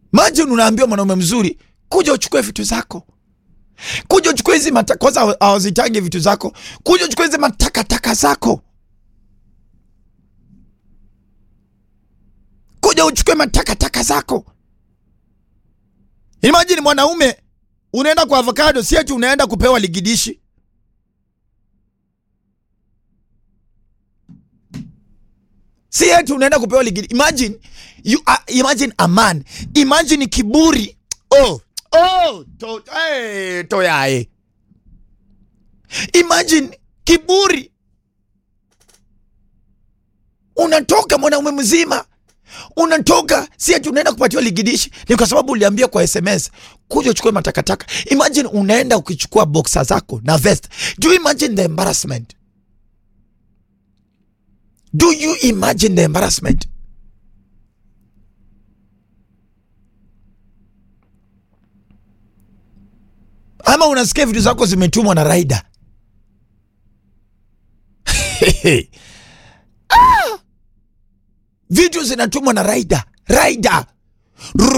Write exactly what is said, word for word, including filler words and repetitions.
Imagine unaambiwa mwanaume mzuri, kuja uchukue vitu zako. Kuja uchukue hizi mataka, kwanza hawazitangi vitu zako. Kuja uchukue hizi matakataka zako. Kuja uchukue matakataka zako. Imagine mwanaume unaenda kwa avocado, si eti unaenda kupewa ligidishi. Si eti unaenda kupewa ligidishi. Imagine you are, imagine a man. Imagine kiburi. Oh, oh, to, hey, to yae. Imagine kiburi. Unatoka mwanaume mzima. Unatoka, si ati unaenda kupatiwa ligidishi, ni kwa sababu uliambia kwa S M S kuja uchukue matakataka. Imagine unaenda ukichukua boxer zako na vest. Do you imagine the embarrassment? Do you imagine the embarrassment? Ama unasikia vitu zako zimetumwa na rider. Ah! Video zinatumwa na rider. Rider.